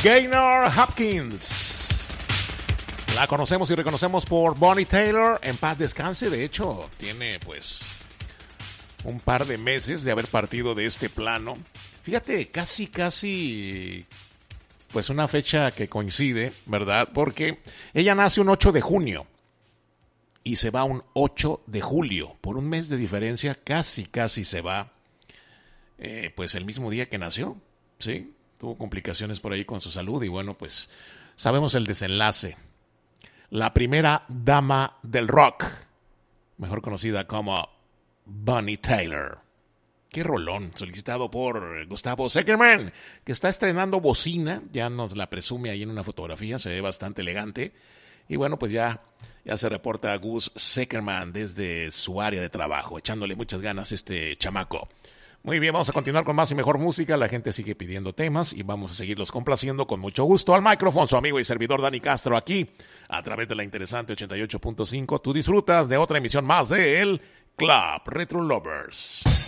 Gaynor Hopkins. La conocemos y reconocemos por Bonnie Tyler. En paz descanse. De hecho, tiene pues un par de meses de haber partido de este plano. Fíjate, casi pues una fecha que coincide, ¿verdad? Porque ella nace un 8 de junio y se va un 8 de julio. Por un mes de diferencia, casi se va pues el mismo día que nació, ¿sí? Tuvo complicaciones por ahí con su salud y bueno, pues sabemos el desenlace. La primera dama del rock, mejor conocida como Bonnie Tyler. Qué rolón, solicitado por Gustavo Seckerman, que está estrenando bocina, ya nos la presume ahí en una fotografía, se ve bastante elegante. Y bueno, pues ya se reporta Gus Seckerman desde su área de trabajo, echándole muchas ganas a este chamaco. Muy bien, vamos a continuar con más y mejor música. La gente sigue pidiendo temas y vamos a seguirlos complaciendo con mucho gusto. Al micrófono, su amigo y servidor Dani Castro, aquí a través de la interesante 88.5. Tú disfrutas de otra emisión más de el Club Retro Lovers.